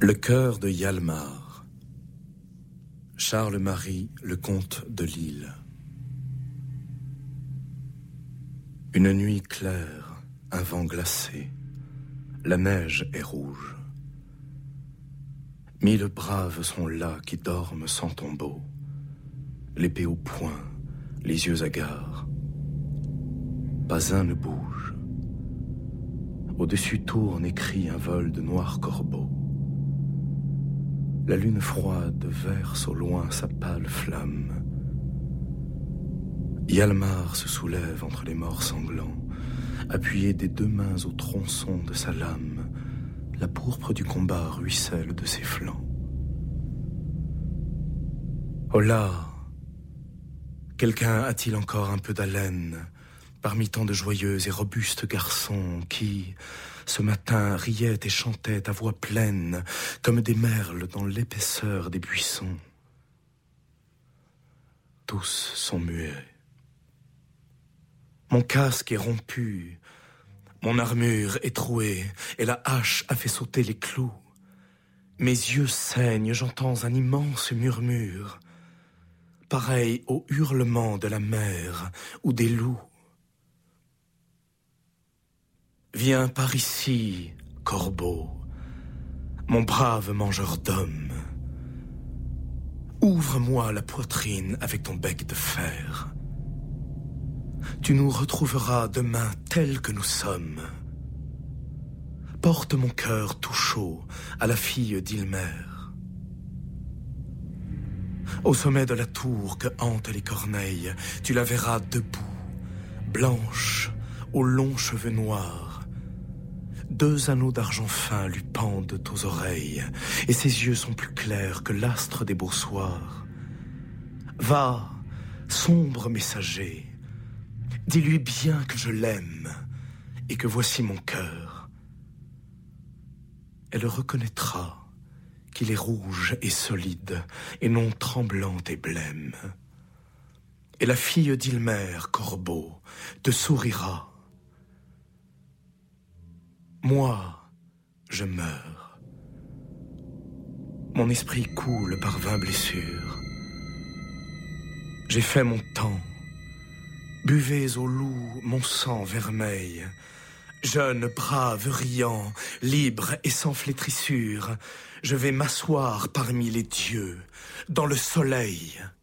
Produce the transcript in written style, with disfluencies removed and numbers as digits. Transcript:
Le cœur de Hjalmar. Charles-Marie, le comte de Lille. Une nuit claire, un vent glacé, la neige est rouge. 1000 braves sont là qui dorment sans tombeau, l'épée au poing, les yeux hagards. Pas un ne bouge. Au-dessus tourne et crie un vol de noirs corbeaux. La lune froide verse au loin sa pâle flamme. Hjalmar se soulève entre les morts sanglants, appuyé des 2 mains au tronçon de sa lame. La pourpre du combat ruisselle de ses flancs. Oh là! Quelqu'un a-t-il encore un peu d'haleine parmi tant de joyeux et robustes garçons qui, ce matin, riaient et chantaient à voix pleine comme des merles dans l'épaisseur des buissons? Tous sont muets. Mon casque est rompu, mon armure est trouée et la hache a fait sauter les clous. Mes yeux saignent, j'entends un immense murmure, pareil au hurlement de la mer ou des loups. Viens par ici, corbeau, mon brave mangeur d'hommes. Ouvre-moi la poitrine avec ton bec de fer. Tu nous retrouveras demain tels que nous sommes. Porte mon cœur tout chaud à la fille d'Ilmer. Au sommet de la tour que hantent les corneilles, tu la verras debout, blanche, aux longs cheveux noirs. 2 anneaux d'argent fin lui pendent aux oreilles, et ses yeux sont plus clairs que l'astre des beaux soirs. Va, sombre messager, dis-lui bien que je l'aime, et que voici mon cœur. Elle reconnaîtra qu'il est rouge et solide, et non tremblant et blême. Et la fille d'Ilmer, corbeau, te sourira. Moi, je meurs. Mon esprit coule par 20 blessures. J'ai fait mon temps. Buvez au loup mon sang vermeil. Jeune, brave, riant, libre et sans flétrissure, je vais m'asseoir parmi les dieux, dans le soleil.